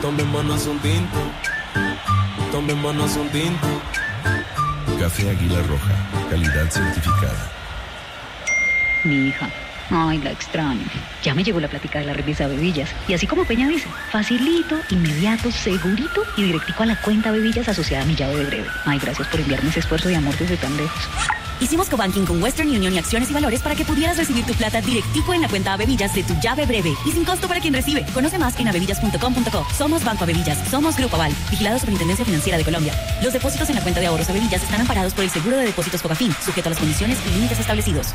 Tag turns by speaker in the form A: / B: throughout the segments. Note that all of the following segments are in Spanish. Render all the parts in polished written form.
A: Tomémonos un tinto. Tomémonos un tinto.
B: Café Águila Roja, calidad certificada.
C: Mi hija, ay, la extraño. Ya me llegó la plática de la Revisa Bebillas. Y así como Peña dice, facilito, inmediato, segurito y directico a la cuenta Bebillas asociada a mi llave de breve. Ay, gracias por enviarme ese esfuerzo de amor desde tan lejos.
D: Hicimos cobanking con Western Union y Acciones y Valores para que pudieras recibir tu plata directico en la cuenta Avevillas de tu llave breve y sin costo para quien recibe. Conoce más en avevillas.com.co. Somos Banco Avevillas, somos Grupo Aval, vigilado Superintendencia Financiera de Colombia. Los depósitos en la cuenta de ahorros Avevillas están amparados por el Seguro de Depósitos Fogafín, sujeto a las condiciones y límites establecidos.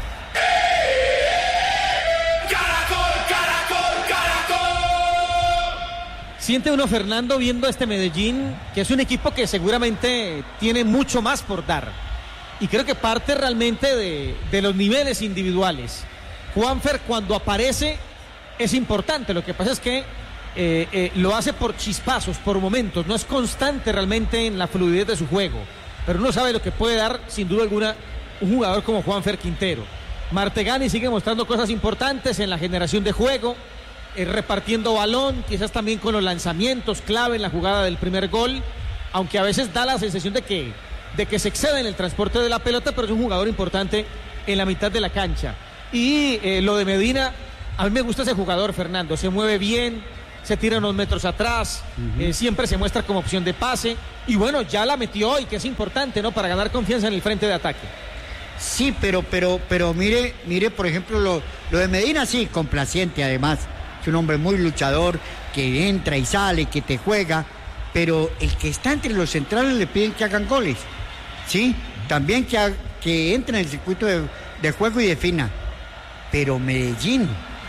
E: Siente uno, Fernando, viendo a este Medellín, que es un equipo que seguramente tiene mucho más por dar. Y creo que parte realmente de los niveles individuales. Juanfer, cuando aparece, es importante. Lo que pasa es que lo hace por chispazos, por momentos. No es constante realmente en la fluidez de su juego. Pero uno sabe lo que puede dar, sin duda alguna, un jugador como Juanfer Quintero. Martegani sigue mostrando cosas importantes en la generación de juego, repartiendo balón, quizás también con los lanzamientos clave en la jugada del primer gol. Aunque a veces da la sensación de que se excede en el transporte de la pelota, pero es un jugador importante en la mitad de la cancha. Y lo de Medina, a mí me gusta ese jugador, Fernando, se mueve bien, se tira unos metros atrás, siempre se muestra como opción de pase, y bueno, ya la metió hoy, que es importante, ¿no?, para ganar confianza en el frente de ataque.
F: Sí, pero mire, por ejemplo, lo de Medina, sí, complaciente además, es un hombre muy luchador, que entra y sale, que te juega, pero el que está entre los centrales le piden que hagan goles. Sí, también que entre en el circuito de juego y defina. Pero Medellín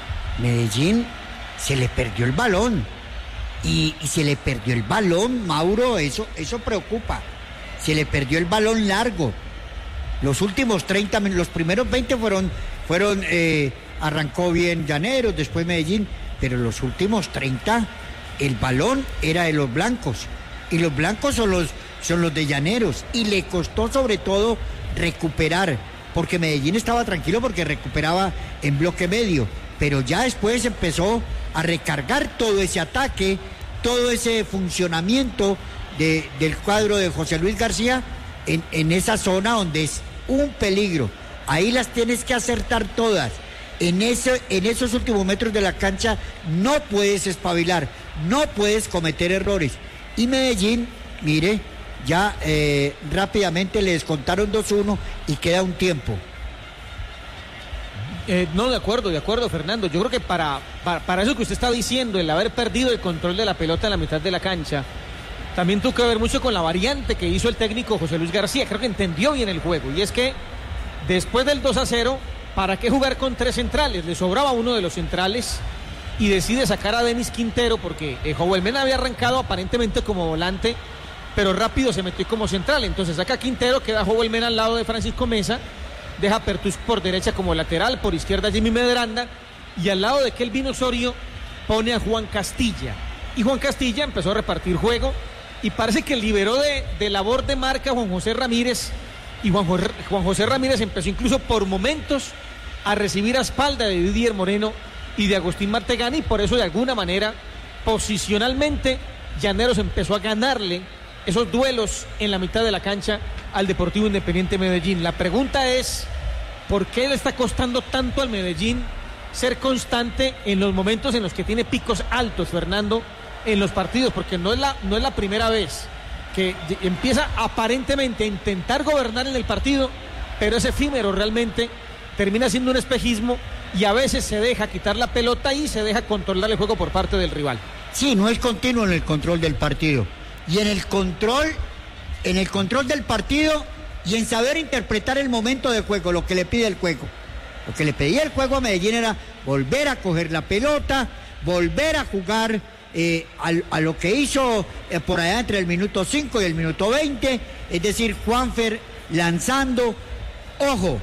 F: se le perdió el balón. Y se le perdió el balón, Mauro, eso preocupa. Se le perdió el balón largo. Los últimos 30 minutos, los primeros 20 arrancó bien Llaneros, después Medellín, pero los últimos 30, el balón era de los blancos. Y los blancos son los de Llaneros, y le costó sobre todo recuperar, porque Medellín estaba tranquilo porque recuperaba en bloque medio, pero ya después empezó a recargar todo ese ataque, todo ese funcionamiento del cuadro de José Luis García en esa zona donde es un peligro. Ahí las tienes que acertar todas. En esos últimos metros de la cancha no puedes espabilar, no puedes cometer errores. Y Medellín, mire, ya rápidamente le descontaron 2-1 y queda un tiempo.
E: No, de acuerdo, Fernando. Yo creo que para eso que usted está diciendo, el haber perdido el control de la pelota en la mitad de la cancha, también tuvo que ver mucho con la variante que hizo el técnico José Luis García. Creo que entendió bien el juego, y es que después del 2-0, ¿para qué jugar con 3 centrales? Le sobraba uno de los centrales y decide sacar a Denis Quintero, porque Joel Mena había arrancado aparentemente como volante, pero rápido se metió como central. Entonces saca a Quintero, queda Joel Mena al lado de Francisco Mesa, deja a Pertus por derecha como lateral, por izquierda Jimmy Medranda, y al lado de Kelvin Osorio pone a Juan Castilla. Y Juan Castilla empezó a repartir juego, y parece que liberó de labor de marca a Juan José Ramírez, y Juan José Ramírez empezó incluso por momentos a recibir a espalda de Didier Moreno y de Agustín Martegani, y por eso de alguna manera posicionalmente Llaneros empezó a ganarle esos duelos en la mitad de la cancha al Deportivo Independiente Medellín. La pregunta es, ¿por qué le está costando tanto al Medellín ser constante en los momentos en los que tiene picos altos, Fernando, en los partidos? Porque no es la primera vez que empieza aparentemente a intentar gobernar en el partido, pero es efímero realmente, termina siendo un espejismo, y a veces se deja quitar la pelota y se deja controlar el juego por parte del rival.
F: Sí, no es continuo en el control del partido. Y en el control del partido y en saber interpretar el momento de juego, lo que le pide el juego. Lo que le pedía el juego a Medellín era volver a coger la pelota, volver a jugar a lo que hizo por allá entre el minuto 5 y el minuto 20, es decir, Juanfer lanzando, ojo,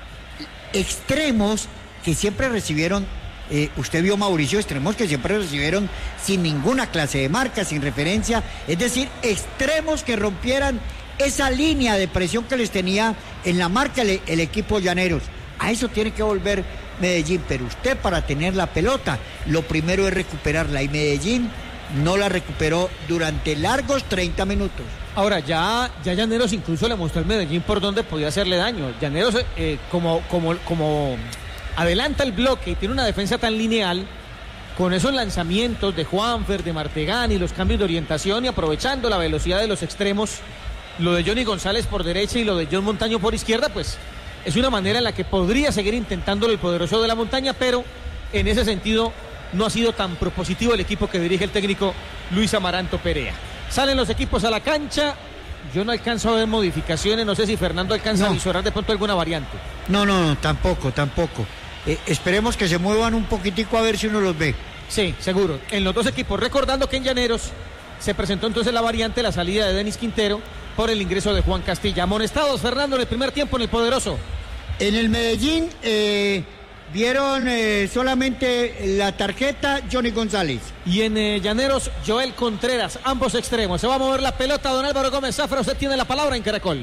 F: extremos que siempre recibieron, usted vio, Mauricio, extremos que siempre recibieron sin ninguna clase de marca, sin referencia, es decir, extremos que rompieran esa línea de presión que les tenía en la marca el equipo Llaneros. A eso tiene que volver Medellín, pero usted, para tener la pelota, lo primero es recuperarla, y Medellín no la recuperó durante largos 30 minutos.
E: Ahora, ya Llaneros incluso le mostró al Medellín por dónde podía hacerle daño. Llaneros, como adelanta el bloque y tiene una defensa tan lineal, con esos lanzamientos de Juanfer, de Martegani, los cambios de orientación y aprovechando la velocidad de los extremos, lo de Johnny González por derecha y lo de John Montaño por izquierda, pues es una manera en la que podría seguir intentándolo el poderoso de la montaña, pero en ese sentido no ha sido tan propositivo el equipo que dirige el técnico Luis Amaranto Perea. Salen los equipos a la cancha, yo no alcanzo a ver modificaciones, no sé si Fernando alcanza a visorar de pronto alguna variante.
F: No, tampoco. Esperemos que se muevan un poquitico a ver si uno los ve.
E: Sí, seguro. En los dos equipos, recordando que en Llaneros se presentó entonces la variante, la salida de Denis Quintero por el ingreso de Juan Castilla. Amonestados, Fernando, en el primer tiempo en el poderoso.
F: En el Medellín vieron solamente la tarjeta Johnny González.
E: Y en Llaneros, Joel Contreras, ambos extremos. Se va a mover la pelota, don Álvaro Gómez Zafra, usted tiene la palabra en Caracol.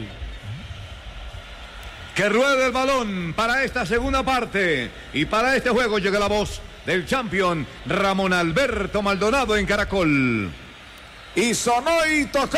G: Que ruede el balón para esta segunda parte. Y para este juego llega la voz del champion Ramón Alberto Maldonado en Caracol. Y sonó y tocó.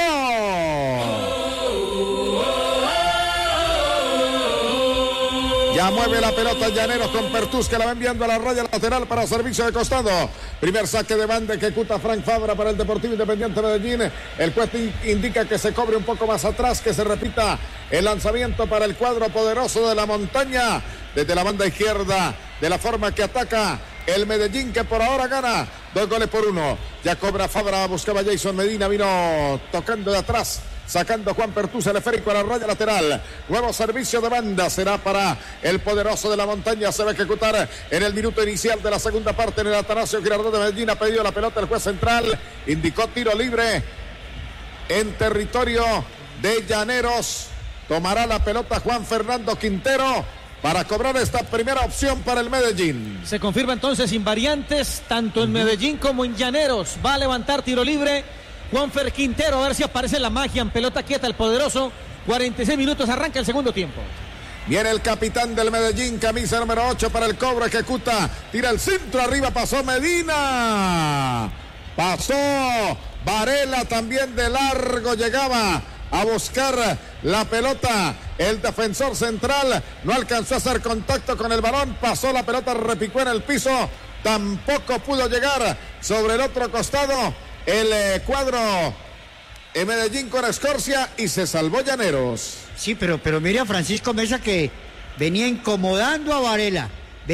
G: Ya mueve la pelota Llaneros con Pertús, que la va enviando a la raya lateral para servicio de costado. Primer saque de banda que ejecuta Frank Fabra para el Deportivo Independiente Medellín. El juez indica que se cobre un poco más atrás, que se repita el lanzamiento para el cuadro poderoso de la montaña. Desde la banda izquierda, de la forma que ataca el Medellín, que por ahora gana 2-1. Ya cobra Fabra, buscaba Jason Medina, vino tocando de atrás, sacando Juan Pertús el esférico a la raya lateral. Nuevo servicio de banda será para el poderoso de la montaña. Se va a ejecutar en el minuto inicial de la segunda parte en el Atanasio Girardot de Medellín. Ha pedido la pelota el juez central, indicó tiro libre en territorio de Llaneros. Tomará la pelota Juan Fernando Quintero para cobrar esta primera opción para el Medellín.
E: Se confirma entonces sin variantes, tanto en Medellín como en Llaneros. Va a levantar tiro libre Juanfer Quintero, a ver si aparece la magia en pelota quieta el poderoso. 46 minutos, arranca el segundo tiempo.
G: Viene el capitán del Medellín, camisa número 8 para el cobro, ejecuta, tira el centro, arriba pasó Medina. Pasó Varela también de largo, llegaba a buscar la pelota. El defensor central no alcanzó a hacer contacto con el balón, pasó la pelota, repicó en el piso, tampoco pudo llegar sobre el otro costado el cuadro en Medellín con Escorcia y se salvó Llaneros.
F: Sí, pero mire a Francisco Mesa que venía incomodando a Varela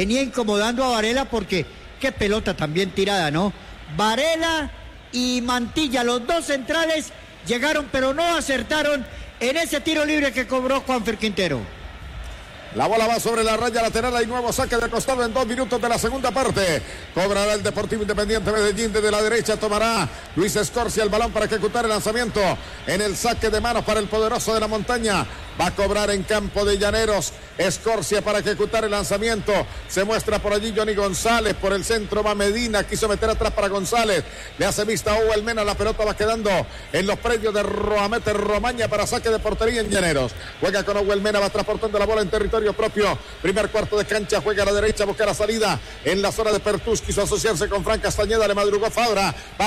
F: porque qué pelota también tirada, ¿no? Varela y Mantilla, los dos centrales llegaron pero no acertaron en ese tiro libre que cobró Juanfer Quintero.
G: La bola va sobre la raya lateral, hay nuevo saque de costado en 2 minutos de la segunda parte. Cobrará el Deportivo Independiente Medellín desde la derecha, tomará Luis Escorcia el balón para ejecutar el lanzamiento en el saque de manos para el poderoso de la montaña. Va a cobrar en campo de Llaneros Escorcia para ejecutar el lanzamiento. Se muestra por allí Johnny González, por el centro va Medina, quiso meter atrás para González. Le hace vista a Hugo Elmena, la pelota va quedando en los predios de Roamete Romaña para saque de portería en Llaneros. Juega con Hugo Elmena, va transportando la bola en territorio propio. Primer cuarto de cancha, juega a la derecha, busca la salida en la zona de Pertús, quiso asociarse con Frank Castañeda, le madrugó Fabra. Va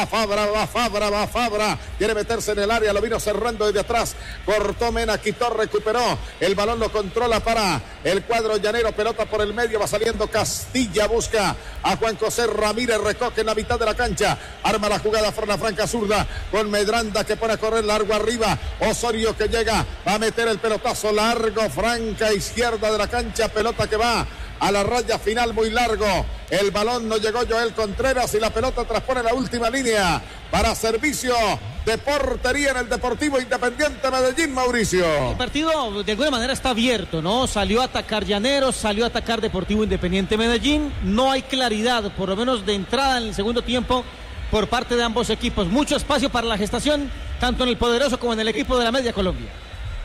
G: Fabra. Quiere meterse en el área, lo vino cerrando desde atrás. Cortó Mena, quitó, recuperó. El balón lo controla para el cuadro llanero. Pelota por el medio, va saliendo Castilla, busca a Juan José Ramírez, recoge en la mitad de la cancha. Arma la jugada Frana Franca zurda con Medranda que pone a correr largo arriba. Osorio que llega, va a meter el pelotazo largo, Franca izquierda de la cancha. Pelota que va a la raya final muy largo. El balón no llegó Joel Contreras y la pelota transpone la última línea para servicio de portería en el Deportivo Independiente Medellín, Mauricio.
E: El partido de alguna manera está abierto, ¿no? Salió a atacar Llaneros, salió a atacar Deportivo Independiente Medellín. No hay claridad, por lo menos de entrada en el segundo tiempo, por parte de ambos equipos. Mucho espacio para la gestación, tanto en el poderoso como en el equipo de la Media Colombia.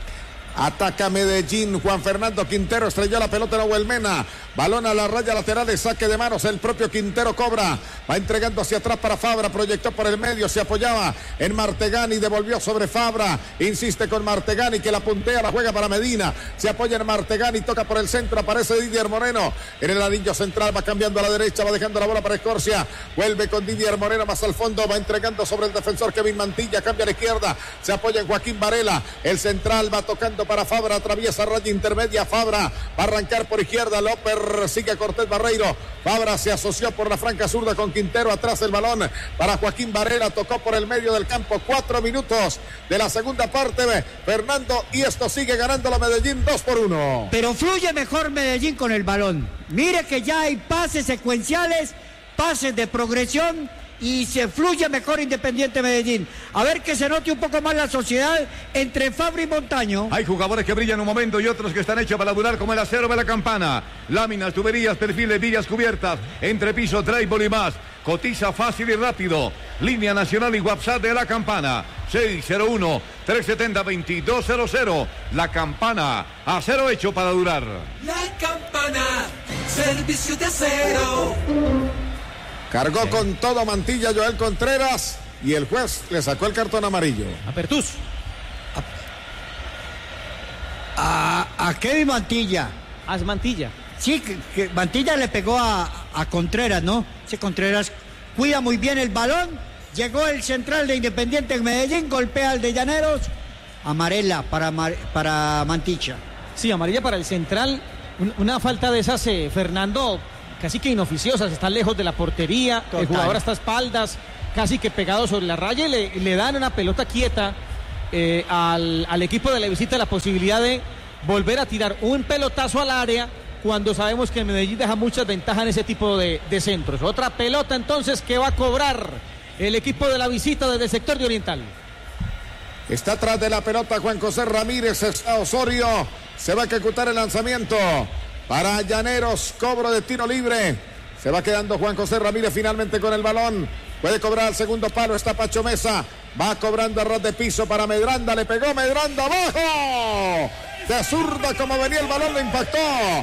G: Ataca Medellín. Juan Fernando Quintero estrelló la pelota en Nahuel Mena. Balón a la raya lateral de saque de manos. El propio Quintero cobra. Va entregando hacia atrás para Fabra. Proyectó por el medio. Se apoyaba en Martegani. Devolvió sobre Fabra. Insiste con Martegani que la puntea. La juega para Medina. Se apoya en Martegani. Toca por el centro. Aparece Didier Moreno. En el anillo central va cambiando a la derecha. Va dejando la bola para Escorcia. Vuelve con Didier Moreno más al fondo. Va entregando sobre el defensor Kevin Mantilla. Cambia a la izquierda. Se apoya en Joaquín Varela. El central va tocando para Fabra. Atraviesa raya intermedia. Fabra va a arrancar por izquierda. López sigue Cortés Barreiro. Fabra se asoció por la franca zurda con Quintero. Atrás el balón para Joaquín Varela. Tocó por el medio del campo. 4 minutos de la segunda parte, Fernando, y esto sigue ganando la Medellín 2-1.
F: Pero fluye mejor Medellín con el balón. Mire que ya hay pases secuenciales, pases de progresión y se fluye mejor Independiente Medellín. A ver que se note un poco más la sociedad entre Fabra y Montaño.
H: Hay jugadores que brillan un momento y otros que están hechos para durar, como el acero de la Campana. Láminas, tuberías, perfiles, villas cubiertas, entrepiso, drywall y más. Cotiza fácil y rápido. Línea nacional y WhatsApp de la Campana. 601-370-2200. La Campana, acero hecho para durar.
A: La Campana, servicio de acero.
G: Cargó con todo Mantilla Joel Contreras y el juez le sacó el cartón amarillo.
E: A Pertús.
F: A Kevin Mantilla.
E: A Mantilla.
F: Sí, que Mantilla le pegó a Contreras, ¿no? Ese Contreras cuida muy bien el balón. Llegó el central de Independiente en Medellín, golpea al de Llaneros. Amarela para Mantilla.
E: Sí, amarilla para el central. Una falta de esas, Fernando, casi que inoficiosas. Está lejos de la portería. Total. El jugador está a espaldas, casi que pegado sobre la raya. Y le dan una pelota quieta al equipo de la visita la posibilidad de volver a tirar un pelotazo al área, cuando sabemos que Medellín deja muchas ventajas en ese tipo de centros. Otra pelota entonces que va a cobrar el equipo de la visita desde el sector de Oriental.
G: Está atrás de la pelota Juan José Ramírez, está Osorio. Se va a ejecutar el lanzamiento para Llaneros, cobro de tiro libre. Se va quedando Juan José Ramírez finalmente con el balón. Puede cobrar al segundo palo, está Pacho Mesa. Va cobrando a ras de piso para Medranda, le pegó Medranda abajo. De zurda como venía el balón, le impactó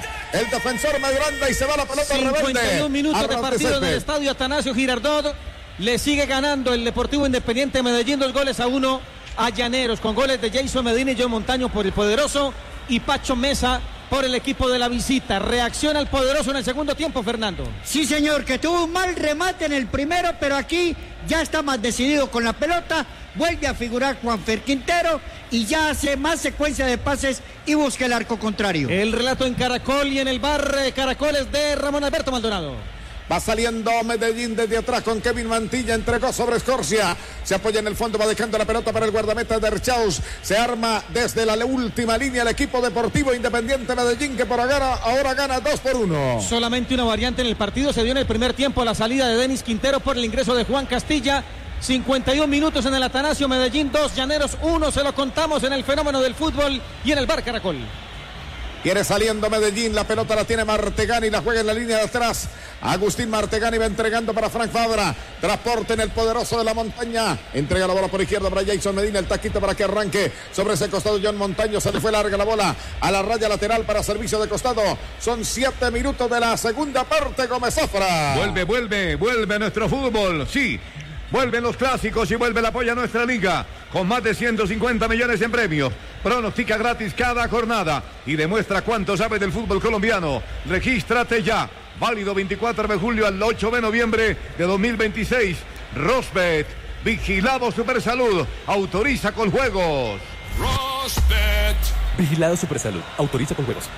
G: el defensor Medranda y se va la pelota rebelde.
E: 51 minutos de partido en el estadio Atanasio Girardot. Le sigue ganando el Deportivo Independiente Medellín 2-1 a Llaneros, con goles de Jason Medina y John Montaño por el poderoso y Pacho Mesa por el equipo de la visita. Reacciona el poderoso en el segundo tiempo, Fernando.
F: Sí, señor, que tuvo un mal remate en el primero, pero aquí ya está más decidido con la pelota. Vuelve a figurar Juanfer Quintero y ya hace más secuencia de pases y busca el arco contrario.
E: El relato en Caracol y en el bar Caracoles de Ramón Alberto Maldonado.
G: Va saliendo Medellín desde atrás con Kevin Mantilla, entregó sobre Escorcia. Se apoya en el fondo, va dejando la pelota para el guardameta de Erchaus. Se arma desde la última línea el equipo deportivo Independiente Medellín, que por ahora gana 2-1.
E: Solamente una variante en el partido se dio en el primer tiempo, la salida de Denis Quintero por el ingreso de Juan Castilla. 51 minutos en el Atanasio, Medellín 2, Llaneros 1, se lo contamos en el fenómeno del fútbol y en el bar Caracol.
G: Viene saliendo Medellín, la pelota la tiene Martegani, la juega en la línea de atrás. Agustín Martegani va entregando para Frank Fabra. Transporte en el poderoso de la montaña. Entrega la bola por izquierda para Jason Medina, el taquito para que arranque sobre ese costado John Montaño. Se le fue larga la bola a la raya lateral para servicio de costado. Son 7 minutos de la segunda parte, Gómez Zafra.
H: Vuelve nuestro fútbol, sí. Vuelven los clásicos y vuelve el apoyo a nuestra liga, con más de 150 millones en premios. Pronostica gratis cada jornada y demuestra cuánto sabes del fútbol colombiano. Regístrate ya. Válido 24 de julio al 8 de noviembre de 2026. Rosbet, vigilado Supersalud, autoriza con juegos.
B: Rosbet, vigilado Supersalud, autoriza con juegos.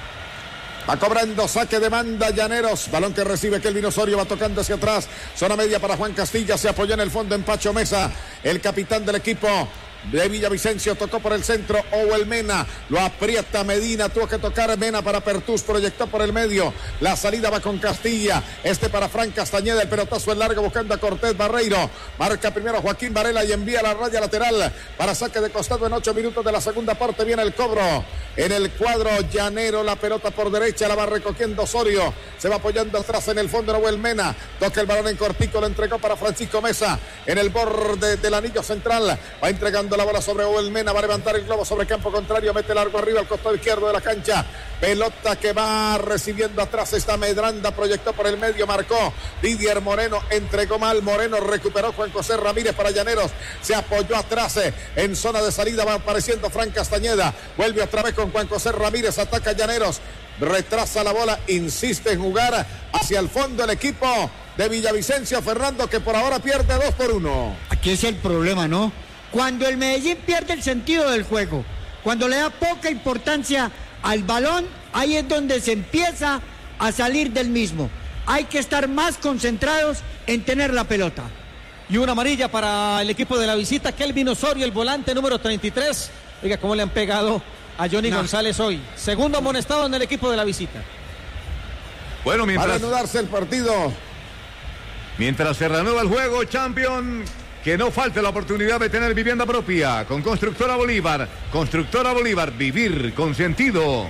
G: Va cobrando saque de banda Llaneros. Balón que recibe Kelvin Osorio. Va tocando hacia atrás. Zona media para Juan Castilla. Se apoyó en el fondo en Pacho Mesa, el capitán del equipo de Villavicencio. Tocó por el centro Owel Mena. Lo aprieta Medina. Tuvo que tocar Mena para Pertús. Proyectó por el medio. La salida va con Castilla. Para Fran Castañeda. El pelotazo en largo buscando a Cortés Barreiro. Marca primero Joaquín Varela y envía la raya lateral para saque de costado en 8 minutos de la segunda parte. Viene el cobro en el cuadro llanero. La pelota por derecha la va recogiendo Osorio. Se va apoyando atrás en el fondo Owel Mena. Toca el balón en cortico. Lo entregó para Francisco Mesa en el borde del anillo central. Va entregando tocando la bola sobre Hugo Mena, va a levantar el globo sobre campo contrario, mete largo arriba al costado izquierdo de la cancha, pelota que va recibiendo atrás, está Medranda, proyectó por el medio, marcó Didier Moreno, entregó mal, Moreno recuperó Juan José Ramírez para Llaneros, se apoyó atrás, en zona de salida va apareciendo Fran Castañeda, vuelve otra vez con Juan José Ramírez, ataca Llaneros, retrasa la bola, insiste en jugar hacia el fondo el equipo de Villavicencio, Fernando, que por ahora pierde 2-1.
F: Aquí es el problema, ¿no? Cuando el Medellín pierde el sentido del juego, cuando le da poca importancia al balón, ahí es donde se empieza a salir del mismo. Hay que estar más concentrados en tener la pelota.
E: Y una amarilla para el equipo de la visita, Kelvin Osorio, el volante número 33. Oiga, cómo le han pegado a Johnny González hoy. Segundo amonestado en el equipo de la visita.
H: Bueno,
G: para reanudarse el partido.
H: Mientras se reanuda el juego, Champion, que no falte la oportunidad de tener vivienda propia con Constructora Bolívar. Constructora Bolívar, vivir con sentido.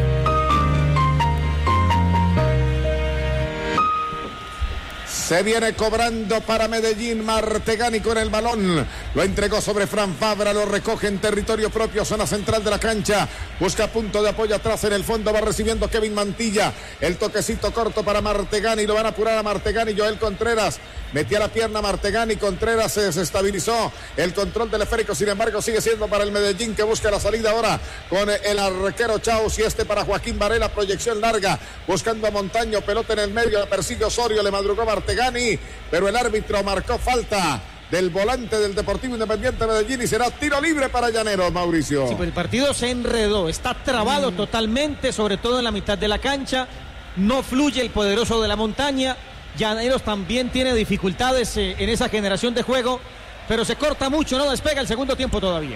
G: Se viene cobrando para Medellín, Martegani con el balón, lo entregó sobre Fran Fabra, lo recoge en territorio propio, zona central de la cancha, busca punto de apoyo atrás en el fondo, va recibiendo Kevin Mantilla, el toquecito corto para Martegani, lo van a apurar a Martegani, Joel Contreras, metía la pierna Martegani, Contreras se desestabilizó, el control del esférico, sin embargo sigue siendo para el Medellín que busca la salida ahora con el arquero Chaus y para Joaquín Varela, proyección larga, buscando a Montaño, pelota en el medio, la persigue Osorio, le madrugó Martegani, pero el árbitro marcó falta del volante del Deportivo Independiente Medellín y será tiro libre para Llaneros, Mauricio.
E: Sí, pues el partido se enredó, está trabado totalmente, sobre todo en la mitad de la cancha, no fluye el poderoso de la montaña, Llaneros también tiene dificultades en esa generación de juego, pero se corta mucho, no despega el segundo tiempo todavía.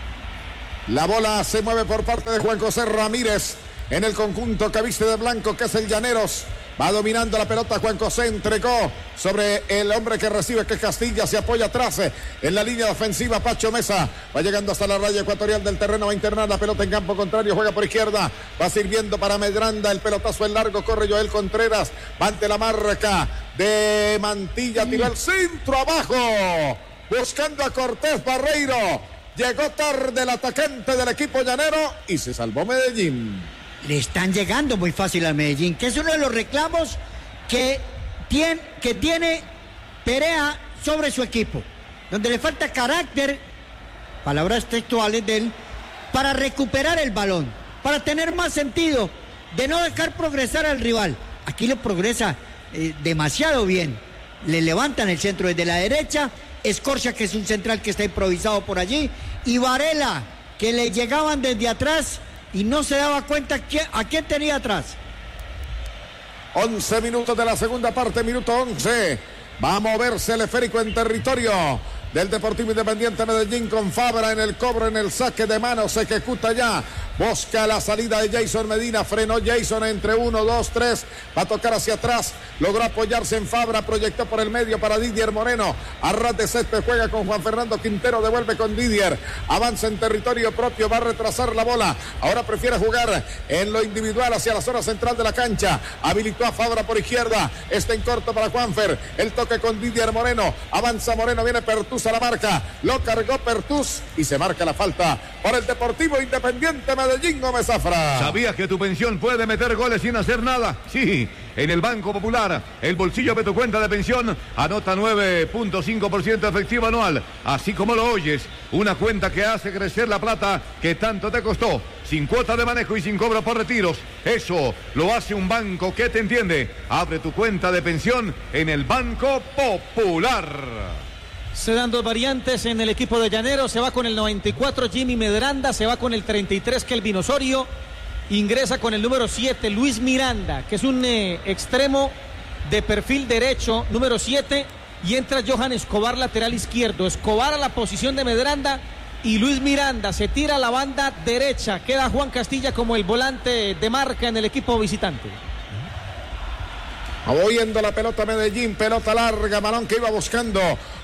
G: La bola se mueve por parte de Juan José Ramírez en el conjunto que viste de blanco, que es el Llaneros. Va dominando la pelota Juan José, entregó sobre el hombre que recibe, que es Castilla, se apoya atrás en la línea ofensiva Pacho Mesa, va llegando hasta la raya ecuatorial del terreno, va a internar la pelota en campo contrario, juega por izquierda, va sirviendo para Medranda, el pelotazo en largo, corre Joel Contreras, va ante la marca de Mantilla, tiró el centro abajo, buscando a Cortés Barreiro, llegó tarde el atacante del equipo llanero y se salvó Medellín.
F: Le están llegando muy fácil al Medellín, que es uno de los reclamos que tiene Perea sobre su equipo, donde le falta carácter, palabras textuales de él, para recuperar el balón, para tener más sentido, de no dejar progresar al rival. Aquí lo progresa demasiado bien, le levantan el centro desde la derecha, Escorcia, que es un central que está improvisado por allí, y Varela, que le llegaban desde atrás y no se daba cuenta a quién tenía atrás.
G: 11 minutos de la segunda parte, minuto 11. Va a moverse el esférico en territorio del Deportivo Independiente Medellín con Fabra en el cobro, en el saque de mano, se ejecuta ya, busca la salida de Jason Medina, frenó Jason entre 1, 2, 3, va a tocar hacia atrás, logró apoyarse en Fabra, proyectó por el medio para Didier Moreno, a ras de césped juega con Juan Fernando Quintero, devuelve con Didier, avanza en territorio propio, va a retrasar la bola, ahora prefiere jugar en lo individual hacia la zona central de la cancha, habilitó a Fabra por izquierda, está en corto para Juanfer, el toque con Didier Moreno, avanza Moreno, viene Pertús a la marca, lo cargó Pertús y se marca la falta por el Deportivo Independiente Medellín, Gómez Zafra.
H: ¿Sabías que tu pensión puede meter goles sin hacer nada? Sí, en el Banco Popular, el bolsillo de tu cuenta de pensión anota 9.5% efectivo anual, así como lo oyes, una cuenta que hace crecer la plata que tanto te costó, sin cuota de manejo y sin cobro por retiros. Eso lo hace un banco que te entiende. Abre tu cuenta de pensión en el Banco Popular.
E: Se dan dos variantes en el equipo de Llaneros, se va con el 94 Jimmy Medranda, se va con el 33 Kelvin Osorio, ingresa con el número 7 Luis Miranda, que es un extremo de perfil derecho, número 7, y entra Johan Escobar, lateral izquierdo. Escobar a la posición de Medranda y Luis Miranda se tira a la banda derecha, queda Juan Castilla como el volante de marca en el equipo visitante.
G: Moviendo la pelota Medellín, pelota larga, balón que iba buscando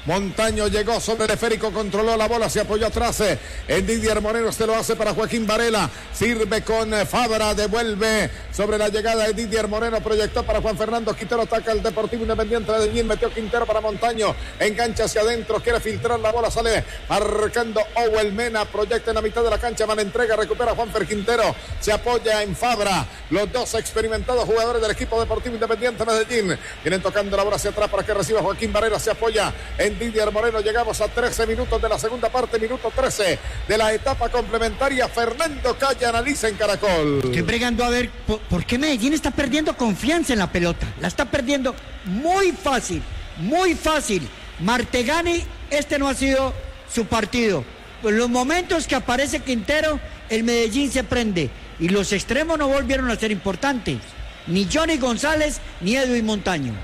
G: Montaño llegó sobre el esférico, controló la bola, se apoyó atrás en Didier Moreno, este lo hace para Joaquín Varela, sirve con Fabra, devuelve sobre la llegada de Didier Moreno, proyectó para Juan Fernando Quintero, ataca el Deportivo Independiente de Medellín, metió Quintero para Montaño, engancha hacia adentro, quiere filtrar la bola, sale marcando Owel Mena, proyecta en la mitad de la cancha, mala entrega, recupera Juanfer Quintero, se apoya en Fabra, los dos experimentados jugadores del equipo Deportivo Independiente de Medellín, vienen tocando la bola hacia atrás para que reciba Joaquín Varela, se apoya en Didier Moreno. Llegamos a 13 minutos de la segunda parte, minuto 13 de la etapa complementaria. Fernando Calle analiza en Caracol.
F: Estoy bregando a ver por qué Medellín está perdiendo confianza en la pelota. La está perdiendo muy fácil, muy fácil. Martegani, este no ha sido su partido. En los momentos que aparece Quintero, el Medellín se prende. Y los extremos no volvieron a ser importantes. Ni Johnny González, ni Edwin Montaño.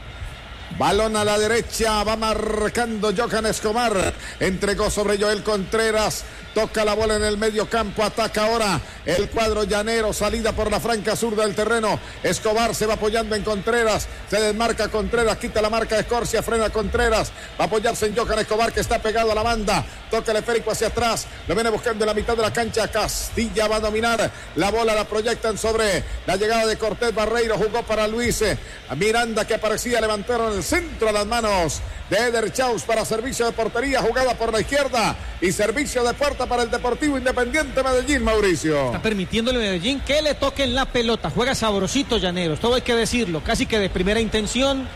G: Balón a la derecha, va marcando Johan Escobar, entregó sobre Joel Contreras, toca la bola en el medio campo, ataca ahora el cuadro llanero, salida por la franca sur del terreno, Escobar se va apoyando en Contreras, se desmarca Contreras, quita la marca de Escorcia, frena Contreras, va a apoyarse en Johan Escobar que está pegado a la banda, toca el esférico hacia atrás, lo viene buscando en la mitad de la cancha, Castilla va a dominar, la bola la proyectan sobre la llegada de Cortés Barreiro, jugó para Luis Miranda que aparecía, levantaron el centro a las manos de Eder Chaus para servicio de portería, jugada por la izquierda y servicio de puerta para el Deportivo Independiente Medellín, Mauricio.
E: Está permitiéndole a Medellín que le toquen la pelota, juega sabrosito Llaneros, todo hay que decirlo, casi que de primera intención,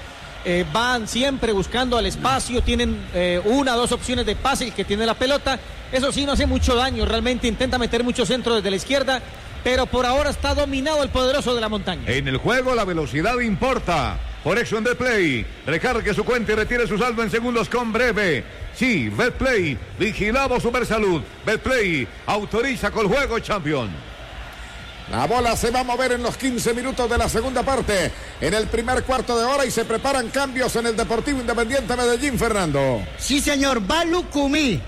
E: van siempre buscando al espacio, tienen una o dos opciones de pase, el que tiene la pelota, eso sí no hace mucho daño, realmente intenta meter mucho centro desde la izquierda, pero por ahora está dominado el poderoso de la Montaña.
H: En el juego la velocidad importa. Por eso en Betplay, recargue su cuenta y retire su saldo en segundos con breve. Sí, Betplay, vigilado Supersalud. Betplay, autoriza con el juego Champion.
G: La bola se va a mover en los 15 minutos de la segunda parte, en el primer cuarto de hora y se preparan cambios en el Deportivo Independiente Medellín, Fernando.
F: Sí, señor, va Lucumí,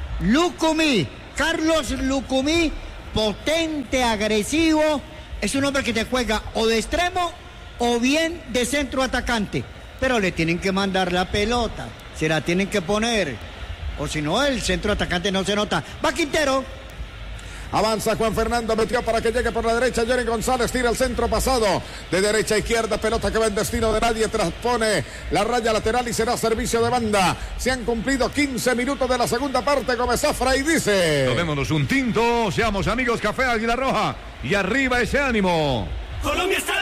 F: Carlos Lucumí, potente, agresivo, es un hombre que te juega o de extremo o bien de centro atacante, pero le tienen que mandar la pelota, se la tienen que poner, o si no el centro atacante no se nota. Va Quintero.
G: Avanza Juan Fernando, metió para que llegue por la derecha, Johnny González tira el centro pasado, de derecha a izquierda, pelota que va en destino de nadie, transpone la raya lateral y será servicio de banda. Se han cumplido 15 minutos de la segunda parte, Gómez Zafra y dice:
H: Tomémonos un tinto, seamos amigos, Café Águila Roja, y arriba ese ánimo.
B: Colombia está